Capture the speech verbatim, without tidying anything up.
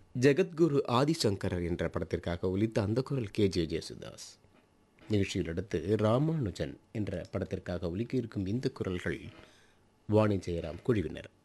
ஜெகத்குரு ஆதிசங்கரர் என்ற படத்திற்காக ஒலித்த அந்த குரல் கே ஜே ஜேசுதாஸ். நிகழ்ச்சியில் அடுத்து ராமானுஜன் என்ற படத்திற்காக ஒலிக்க இருக்கும் இந்த குரல்கள் வாணி ஜெயராம் குழுவினர்.